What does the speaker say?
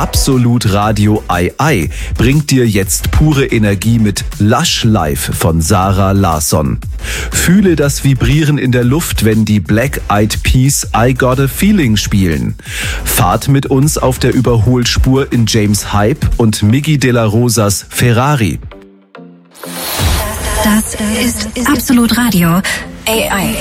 Absolut Radio AI bringt dir jetzt pure Energie mit Lush Life von Sarah Larsson. Fühle das Vibrieren in der Luft, wenn die Black Eyed Peas I Got a Feeling spielen. Fahrt mit uns auf der Überholspur in James Hype und Miggy De La Rosas Ferrari. Das ist Absolut Radio AI.